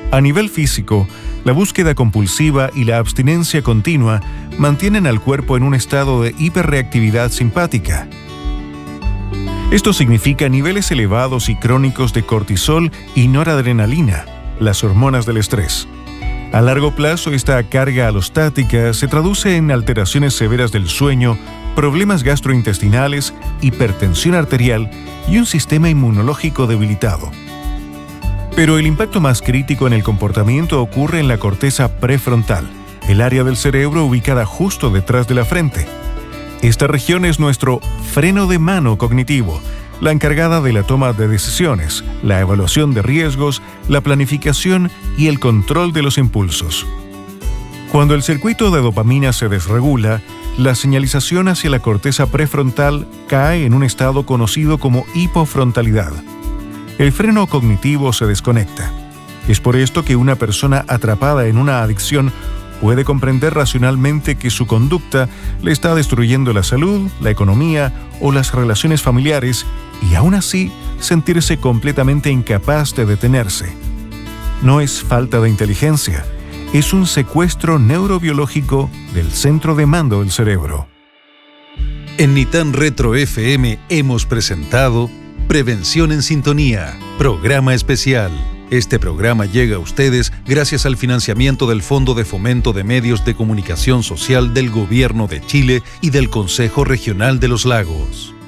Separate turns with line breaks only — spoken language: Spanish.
A nivel físico, la búsqueda compulsiva y la abstinencia continua mantienen al cuerpo en un estado de hiperreactividad simpática. Esto significa niveles elevados y crónicos de cortisol y noradrenalina, las hormonas del estrés. A largo plazo, esta carga alostática se traduce en alteraciones severas del sueño, problemas gastrointestinales, hipertensión arterial y un sistema inmunológico debilitado. Pero el impacto más crítico en el comportamiento ocurre en la corteza prefrontal, el área del cerebro ubicada justo detrás de la frente. Esta región es nuestro freno de mano cognitivo, la encargada de la toma de decisiones, la evaluación de riesgos, la planificación y el control de los impulsos. Cuando el circuito de dopamina se desregula, la señalización hacia la corteza prefrontal cae en un estado conocido como hipofrontalidad. El freno cognitivo se desconecta. Es por esto que una persona atrapada en una adicción puede comprender racionalmente que su conducta le está destruyendo la salud, la economía o las relaciones familiares y aún así sentirse completamente incapaz de detenerse. No es falta de inteligencia, es un secuestro neurobiológico del centro de mando del cerebro.
En Nitan Retro FM hemos presentado Prevención en Sintonía, programa especial. Este programa llega a ustedes gracias al financiamiento del Fondo de Fomento de Medios de Comunicación Social del Gobierno de Chile y del Consejo Regional de los Lagos.